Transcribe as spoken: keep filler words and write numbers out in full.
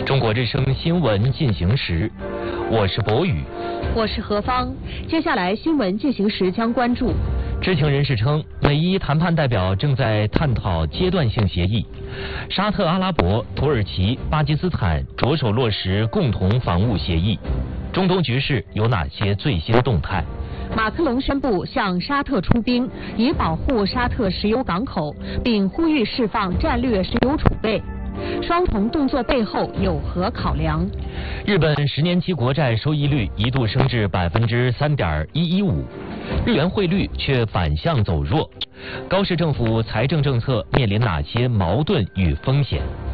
中国之声新闻进行时，我是博宇， 我是何芳。接下来新闻进行时将关注。 知情人士称，美伊谈判代表正在探讨阶段性协议，沙特阿拉伯、土耳其、巴基斯坦着手落实共同防务协议。中东局势有哪些最新动态？ 马克龙宣布向沙特出兵，以保护沙特石油港口，并呼吁释放战略石油储备。双重动作背后有何考量？ 日本十年期国债收益率一度升至百分之三点一一五，日元汇率却反向走弱。高市政府财政政策面临哪些矛盾与风险？